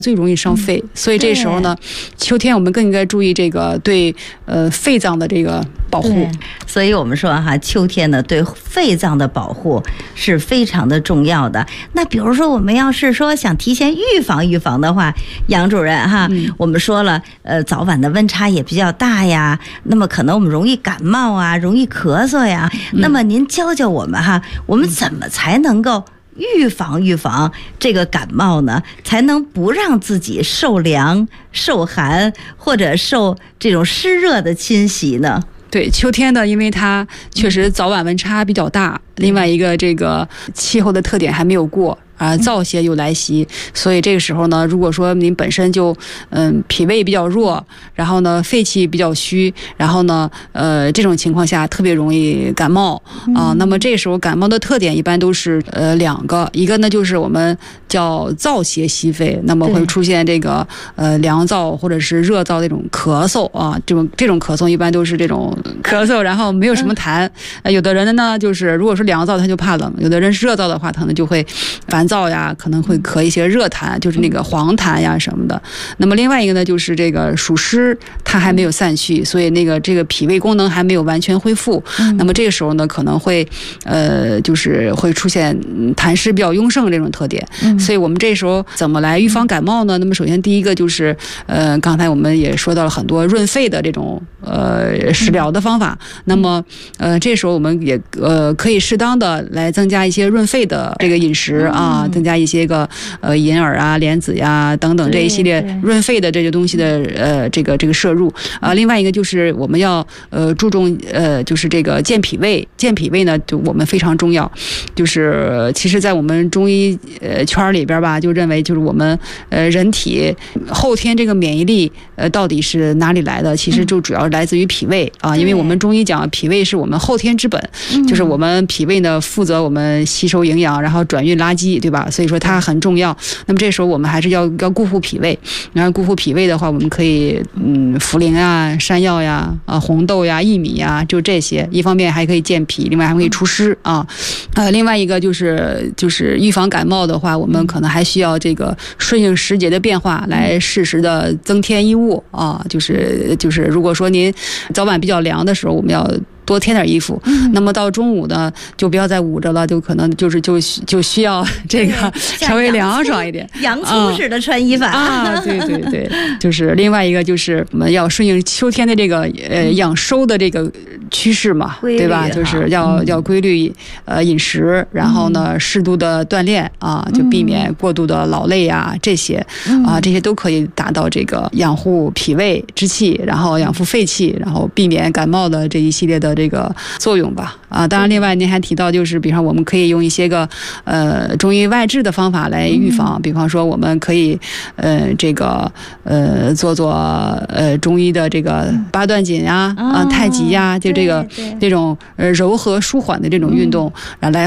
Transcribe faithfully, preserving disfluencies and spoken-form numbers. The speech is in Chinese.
最容易伤肺，所以这时候呢，秋天我们更应该注意这个对呃肺脏的这个保护。 所以我们说哈，秋天呢对肺脏的保护是非常的重要的。那比如说我们要是说想提前预防预防的话，杨主任哈，嗯、我们说了，呃，早晚的温差也比较大呀，那么可能我们容易感冒啊，容易咳嗽呀。嗯、那么您教教我们哈，我们怎么才能够预防预防这个感冒呢，才能不让自己受凉受寒或者受这种湿热的侵袭呢？ 对，秋天呢，因为它确实早晚温差比较大，嗯、另外一个这个气候的特点还没有过啊，燥邪又来袭，所以这个时候呢，如果说您本身就嗯脾胃比较弱，然后呢肺气比较虚，然后呢呃这种情况下特别容易感冒啊。那么这时候感冒的特点一般都是呃两个，一个呢就是我们叫燥邪袭肺，那么会出现这个呃凉燥或者是热燥的这种咳嗽啊，这种这种咳嗽一般都是这种咳嗽，然后没有什么痰。呃、有的人呢就是如果是凉燥他就怕冷，有的人是热燥的话可能就会烦燥呀，可能会咳一些热痰，就是那个黄痰呀什么的。那么另外一个呢，就是这个暑湿它还没有散去，所以那个这个脾胃功能还没有完全恢复。嗯、那么这个时候呢，可能会呃，就是会出现痰湿比较壅盛这种特点。嗯、所以我们这时候怎么来预防感冒呢？那么首先第一个就是呃，刚才我们也说到了很多润肺的这种呃食疗的方法。那么呃，这时候我们也呃可以适当的来增加一些润肺的这个饮食啊。增加一些个呃银耳啊、莲子呀等等这一系列润肺的这些东西的呃这个这个摄入啊、呃。另外一个就是我们要呃注重呃就是这个健脾胃，健脾胃呢就我们非常重要。就是其实，在我们中医呃圈里边吧，就认为就是我们呃人体后天这个免疫力呃到底是哪里来的？其实就主要来自于脾胃啊，因为我们中医讲脾胃是我们后天之本，就是我们脾胃呢负责我们吸收营养，然后转运垃圾，对吧？所以说它很重要。那么这时候我们还是要要顾护脾胃。然后顾护脾胃的话，我们可以嗯茯苓啊、山药呀、啊红豆呀、薏米呀，就这些。一方面还可以健脾，另外还可以除湿啊。呃，另外一个就是就是预防感冒的话，我们可能还需要这个顺应时节的变化，来适时的增添衣物啊。就是就是如果说您早晚比较凉的时候，我们要多添点衣服。嗯、那么到中午呢，就不要再捂着了，就可能就是就就需要这个稍微凉爽一点， 洋葱式的穿衣法啊。对对对，就是另外一个就是我们要顺应秋天的这个呃养收的这个趋势嘛，对吧？就是要、嗯、要规律呃饮食，然后呢适度的锻炼啊，就避免过度的劳累啊，这些啊这些都可以达到这个养护脾胃之气，然后养护肺气，然后避免感冒的这一系列的这个作用吧。啊，当然另外您还提到就是比方我们可以用一些个呃中医外治的方法来预防，嗯、比方说我们可以呃这个呃做做呃中医的这个八段锦呀、啊、哦、太极呀，就这个这种呃柔和舒缓的这种运动，然后来